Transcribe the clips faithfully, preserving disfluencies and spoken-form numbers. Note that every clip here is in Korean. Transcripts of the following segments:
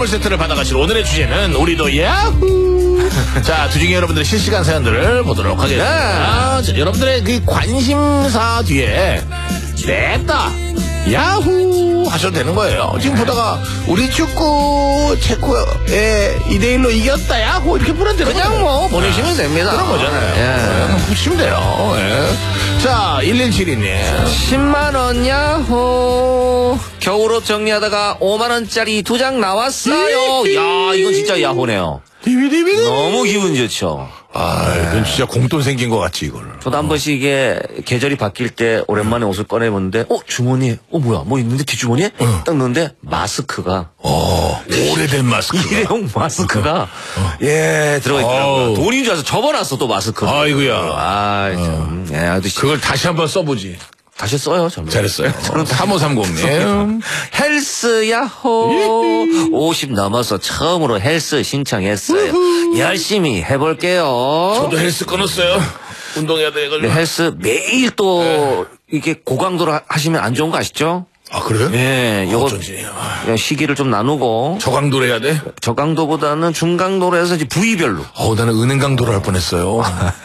선물 세트를 받아가실 오늘의 주제는 우리도 야후. 자, 두 중에 여러분들의 실시간 사연들을 보도록 하겠습니다. 자, 여러분들의 그 관심사 뒤에 냈다 야후 하셔도 되는 거예요. 지금 보다가 우리 축구 체코에 이 대 일로 이겼다 야후 이렇게 보내면 그냥 뭐 보내시면 됩니다. 그런 거잖아요. 예. 그냥 붙이면 돼요. 예. 자, 일일칠이 님 십만 원 야호. 겨울옷 정리하다가 오만 원짜리 두 장 나왔어요. 야, 이건 진짜 야호네요. 디비디비디. 너무 기분 좋죠. 아, 이건 진짜 공돈 생긴 것 같지 이걸. 저도 한 번씩 이게 계절이 바뀔 때 오랜만에 옷을 꺼내보는데 어 주머니에 어 뭐야 뭐 있는데 뒷주머니에 응. 딱 넣는데 마스크가 어, 오래된 마스크. 일회용 마스크가 예 들어가 있더라고요. 어우. 돈인 줄 알아서 접어놨어 또 마스크. 아이고야. 아 참. 예, 아주 그걸 다시 한번 써보지. 다시 써요 저는. 잘했어요. 저는 삼오삼공 님. 헬스 야호. 오십 넘어서 처음으로 헬스 신청했어요. 열심히 해볼게요. 저도 헬스 끊었어요. 운동해야 돼가지고. 네, 헬스 매일 또 네. 이게 고강도로 하- 하시면 안 좋은 거 아시죠? 아, 그래요? 예, 요거 어쩐지. 시기를 좀 나누고 저강도로 해야 돼? 저강도보다는 중강도로 해서 이제 부위별로. 어, 나는 은행 강도로 할 뻔했어요.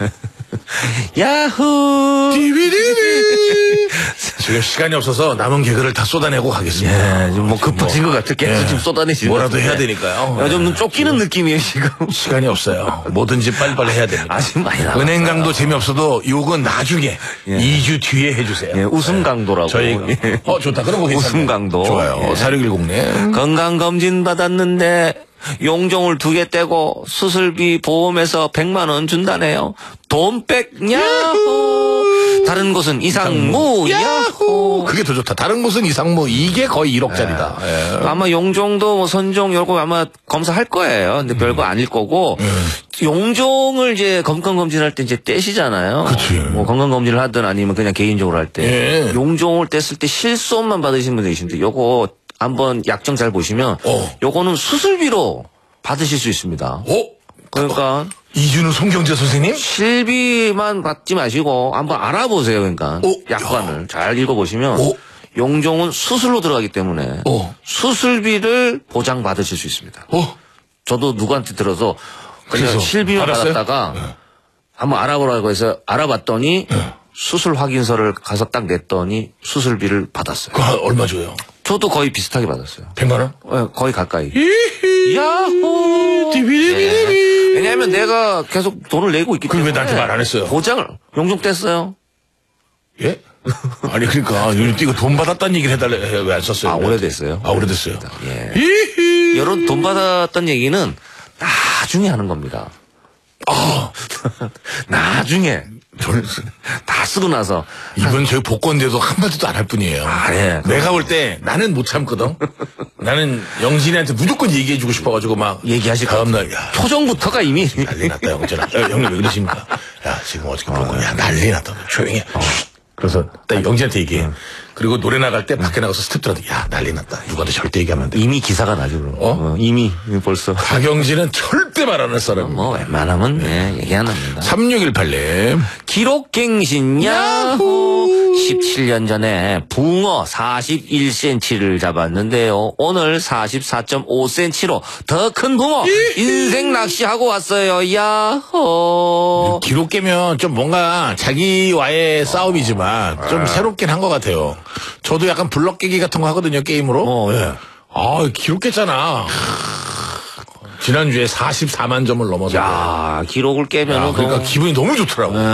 야후. 디비디비. 지금 시간이 없어서 남은 개그를 다 쏟아내고 가겠습니다. 예, 좀 뭐 급하신 것 같아. 계속 예. 지금 쏟아내시는 뭐라도 것 같은데. 해야 되니까요. 야, 좀 쫓기는 느낌이에요 지금. 시간이 없어요. 뭐든지 빨리빨리 해야 됩니다. 아직 많이 남았어요. 은행 강도 재미없어도 요건 나중에 예. 이 주 뒤에 해주세요. 예, 웃음 강도라고. 저희 예. 어 좋다. 그런 거 괜찮네. 웃음 강도. 좋아요. 예. 사육일공 님. 건강검진 받았는데 용종을 두 개 떼고 수술비 보험에서 백만 원 준다네요. 돈 뺏냐호. 다른 곳은 이상무 야호. 그게 더 좋다. 다른 곳은 이상무 이게 거의 일억짜리다. 예. 아마 용종도 뭐 선종 요거 아마 검사할 거예요. 근데 별거 아닐 거고 용종을 이제 건강검진할 때 이제 떼시잖아요. 그치. 뭐 건강검진을 하든 아니면 그냥 개인적으로 할 때 예. 용종을 뗐을 때 실손만 받으신 분들 계신데 요거 한번 약정 잘 보시면 어. 요거는 수술비로 받으실 수 있습니다. 어? 그러니까 이준우 송경재 선생님? 실비만 받지 마시고 한번 알아보세요. 그러니까 어? 약관을 잘 읽어보시면 어? 용종은 수술로 들어가기 때문에 어. 수술비를 보장받으실 수 있습니다. 어? 저도 누구한테 들어서 그냥 그래서 실비만 받았어요? 받았다가 한번 알아보라고 해서 알아봤더니 수술 확인서를 가서 딱 냈더니 수술비를 받았어요. 그거 얼마 줘요? 저도 거의 비슷하게 받았어요. 백만 원? 예, 거의 가까이. 히히. 야호! 디비디비디비. 예. 왜냐하면 내가 계속 돈을 내고 있기 그럼 때문에. 왜 나한테 말 안 했어요? 보장을 용종 뗐어요. 예? 아니 그러니까 요즘 이거 돈 받았다는 얘기를 해달래 왜 안 썼어요? 아, 오래됐어요. 아 오래됐어요. 예. 히히. 이런 돈 받았던 얘기는 나중에 하는 겁니다. 아, 나중에 저는 다 쓰고 나서 이번 저희 복권대도 한마디도 안 할 뿐이에요. 아, 예. 내가 볼 때 나는 못 참거든. 나는 영진이한테 무조건 얘기해주고 싶어가지고 막 얘기하실 것 다음날 야 표정부터가 이미 난리 났다 영진아. 야, 형님 왜 그러십니까? 야 지금 어떻게 복권? 야 난리 났다. 너 조용히 해. 그래서 딱 영진한테 얘기해. 그리고 노래 나갈 때 밖에 나가서 스태프들한테 야 난리 났다. 누구한테 절대 얘기하면 안 돼. 이미 기사가 나죠. 그럼. 어? 어, 이미 벌써 박영진은 절대 말 안 할 사람. 뭐 웬만하면 예, 얘기 안 합니다. 삼육일팔 님. 기록갱신 야호. 십칠 년 전에 붕어 사십일 센티미터를 잡았는데요. 오늘 사십사 점 오 센티미터로 더 큰 붕어 인생 낚시하고 왔어요. 야호. 기록 깨면 좀 뭔가 자기와의 싸움이지만 좀 새롭긴 한 것 같아요. 저도 약간 블럭 깨기 같은 거 하거든요, 게임으로. 어, 예. 아, 기록 깼잖아. 지난주에 사십사만 점을 넘어서. 야, 기록을 깨면은 그러니까 또 기분이 너무 좋더라고.